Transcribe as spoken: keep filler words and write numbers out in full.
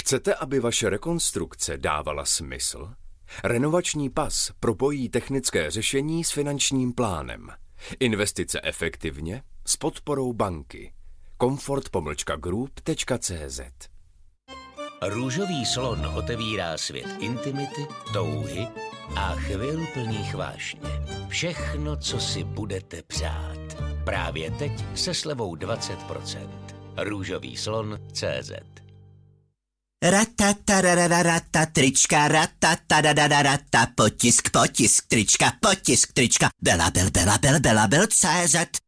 Chcete, aby vaše rekonstrukce dávala smysl? Renovační pas propojí technické řešení s finančním plánem. Investice efektivně s podporou banky. komfort pomlčka group tečka cé zet. Růžový slon otevírá svět intimity, touhy a chvil plných vášně. Všechno, co si budete přát. Právě teď se slevou dvacet procent. růžový slon tečka cé zet. Ratatarararata, trička, ratatarararata, potisk, potisk, trička, potisk, trička, bela, bel, bela, bel, bela, bel, cé zet.